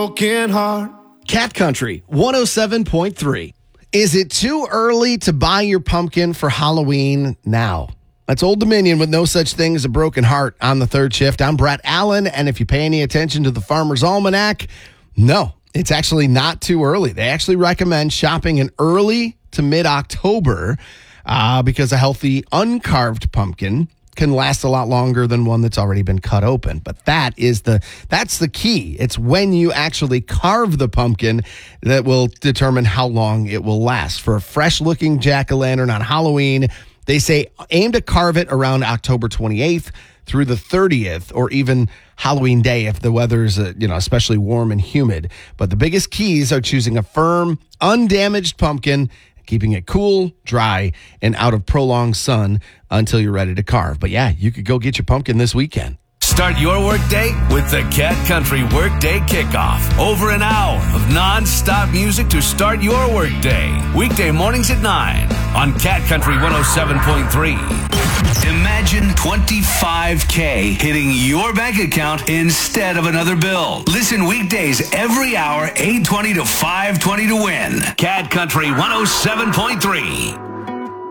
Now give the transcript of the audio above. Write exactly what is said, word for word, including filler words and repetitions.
broken heart. Cat Country one oh seven point three. Is it too early to buy your pumpkin for Halloween now? That's Old Dominion with no such thing as a broken heart on the third shift. I'm Brett Allen, and if you pay any attention to the Farmer's Almanac, no, it's actually not too early. They actually recommend shopping in early to mid-October uh, because a healthy uncarved pumpkin can last a lot longer than one that's already been cut open. But that is the that's the key. It's when you actually carve the pumpkin that will determine how long it will last. For a fresh-looking jack-o'-lantern on Halloween, they say aim to carve it around October twenty-eighth through the thirtieth, or even Halloween Day if the weather is, uh, you know, especially warm and humid. But the biggest keys are choosing a firm, undamaged pumpkin, keeping it cool, dry, and out of prolonged sun until you're ready to carve. But yeah, you could go get your pumpkin this weekend. Start your workday with the Cat Country Workday Kickoff. Over an hour of non-stop music to start your workday. Weekday mornings at nine on Cat Country one oh seven point three. Imagine twenty-five K hitting your bank account instead of another bill. Listen weekdays every hour, eight twenty to five twenty to win. Cat Country one oh seven point three.